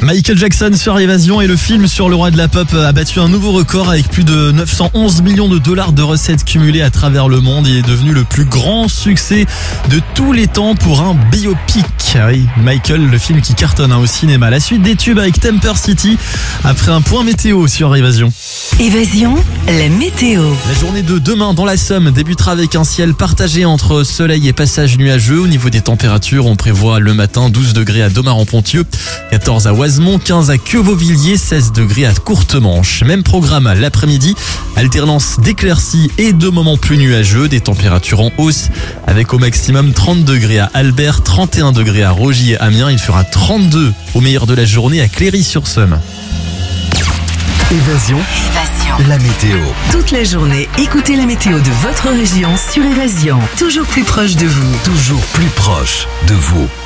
Michael Jackson sur Évasion et le film sur le roi de la pop a battu un nouveau record avec plus de 911 millions de dollars de recettes cumulées à travers le monde. Il est devenu le plus grand succès de tous les temps pour un biopic. Oui, Michael, le film qui cartonne au cinéma. La suite des tubes avec Temper City après un point météo sur Évasion. Évasion, la météo. La journée de demain dans la Somme débutera avec un ciel partagé entre soleil et passage nuageux. Au niveau des températures, on prévoit le matin 12 degrés à Domares-en-Ponthieu, 14 à Oisemont, 15 à Queue-Vauvilliers, 16 degrés à Courtemanche. Même programme l'après-midi, alternance d'éclaircies et de moments plus nuageux, des températures en hausse avec au maximum 30 degrés à Albert, 31 degrés à Rogy et Amiens. Il fera 32 au meilleur de la journée à Cléry-sur-Somme. Évasion, la météo. Toute la journée, écoutez la météo de votre région sur Évasion. Toujours plus proche de vous. Toujours plus proche de vous.